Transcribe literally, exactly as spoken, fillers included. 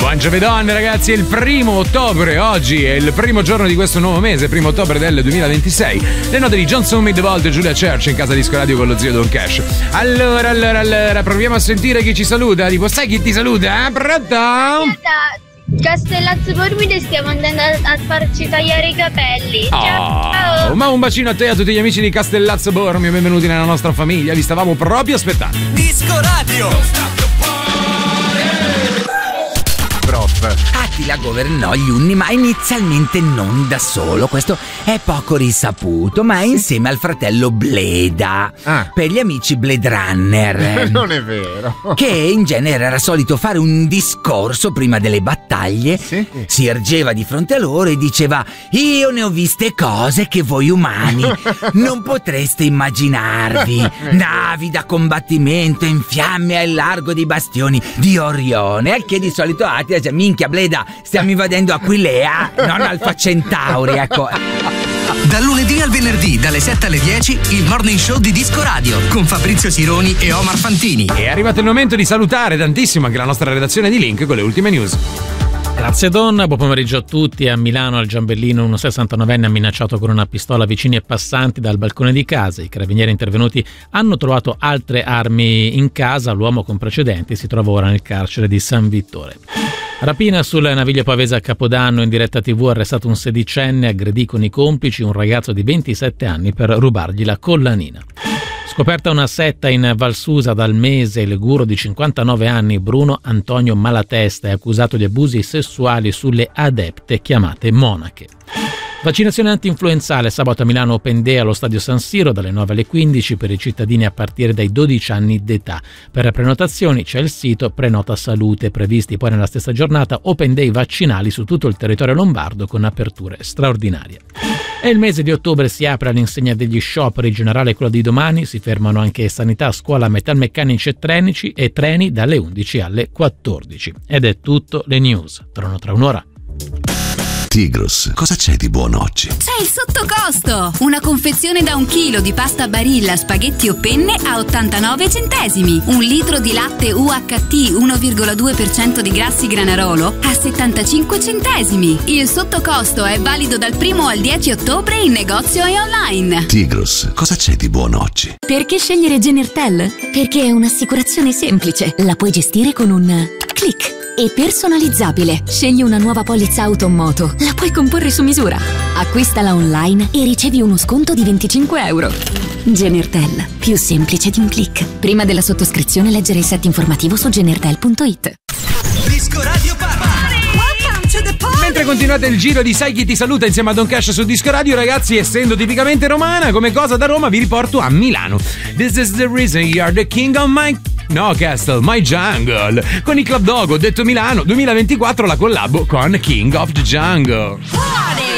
Buon giovedì ragazzi, è il primo ottobre, oggi è il primo giorno di questo nuovo mese, primo ottobre del duemilaventisei. Le note di Johnson Midvolt e Giulia Church in casa Disco Radio con lo zio Don Cash. Allora, allora, allora, proviamo a sentire chi ci saluta. Tipo, sai chi ti saluta? Pronto? Castellazzo Bormide, stiamo andando a, a farci tagliare i capelli. Oh, ciao. Ma un bacino a te e a tutti gli amici di Castellazzo Bormio, benvenuti nella nostra famiglia, vi stavamo proprio aspettando. Disco Radio. Attila governò gli Unni, ma inizialmente non da solo. Questo è poco risaputo, ma insieme al fratello Bleda, ah. per gli amici Blade Runner. Non è vero. Che in genere era solito fare un discorso prima delle battaglie. Sì? Si ergeva di fronte a loro e diceva: io ne ho viste cose che voi umani non potreste immaginarvi. Navi da combattimento in fiamme al largo dei bastioni di Orione. Al che di solito Attila dice: minchia Bleda, stiamo invadendo Aquilea, non Alfa Centauri, ecco. Dal lunedì al venerdì, dalle sette alle dieci, il morning show di Disco Radio con Fabrizio Sironi e Omar Fantini. È arrivato il momento di salutare tantissimo anche la nostra redazione di Link con le ultime news. Grazie Donna, buon pomeriggio a tutti. A Milano al Giambellino un sessantanovenne ha minacciato con una pistola vicini e passanti dal balcone di casa. I carabinieri intervenuti hanno trovato altre armi in casa, l'uomo con precedenti si trova ora nel carcere di San Vittore. Rapina sul Naviglio Pavese a Capodanno, in diretta tivù arrestato un sedicenne, aggredì con i complici un ragazzo di ventisette anni per rubargli la collanina. Scoperta una setta in Valsusa dal mese, il guru di cinquantanove anni Bruno Antonio Malatesta è accusato di abusi sessuali sulle adepte chiamate monache. Vaccinazione anti-influenzale sabato a Milano Open Day allo stadio San Siro dalle nove alle quindici per i cittadini a partire dai dodici anni d'età. Per prenotazioni c'è il sito Prenota Salute, previsti poi nella stessa giornata Open Day vaccinali su tutto il territorio lombardo con aperture straordinarie. E il mese di ottobre si apre all'insegna degli scioperi, generale quello di domani, si fermano anche sanità, scuola, metalmeccanici e trenici e treni dalle undici alle quattordici. Ed è tutto, le news. Torno tra un'ora. Tigros, cosa c'è di buono oggi? C'è il sottocosto! Una confezione da un chilo di pasta Barilla, spaghetti o penne a ottantanove centesimi. Un litro di latte U H T uno virgola due per cento di grassi Granarolo a settantacinque centesimi. Il sottocosto è valido dal primo al dieci ottobre in negozio e online. Tigros, cosa c'è di buono oggi? Perché scegliere Genertel? Perché è un'assicurazione semplice. La puoi gestire con un click. E personalizzabile. Scegli una nuova polizza auto o moto. La puoi comporre su misura. Acquistala online e ricevi uno sconto di venticinque euro. Genertel, più semplice di un click. Prima della sottoscrizione leggere il set informativo su genertel punto it. Disco Radio Party. Mentre continuate il giro di Sai chi ti saluta insieme a Don Cash su Disco Radio, ragazzi, essendo tipicamente romana, come cosa da Roma vi riporto a Milano. This is the reason you're the king of my... No, Castle, My Jungle. Con i Club Dogo, detto Milano, duemilaventiquattro la collabo con King of the Jungle.